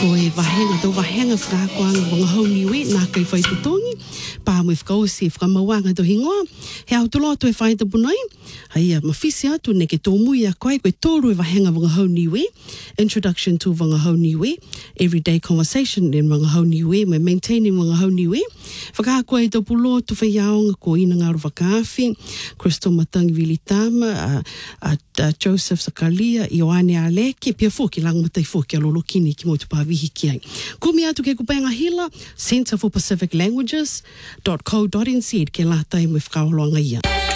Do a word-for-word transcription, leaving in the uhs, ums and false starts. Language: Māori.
Ko e wahenga do wahenga whakakoanga mga hauniwe nā kai whaitutongi. Pā mui whakausi e whakamauanga do hingoa. He au tolo atu e whaita punai. Haia, mawhisi atu ne ke tō mui a koe koe tōru e wahenga mga hauniwe. Introduction to mga hauniwe. Everyday conversation in mga hauniwe. Me maintaining mga hauniwe. Whakakoa e tō pulo tu whaiaonga ko ina ngāru whakaafi. Crystal Matangi Vilitama. Uh, uh, uh, Joseph Sakalia. Ioane Aleki. Pia fōki lang matai fōki alolo kini ki mo tu pāwihi ki ai. Kumi atu ke kupenga hila. Centre for Pacific Languages dot co dot n z ke lātai me whakaoloanga ia.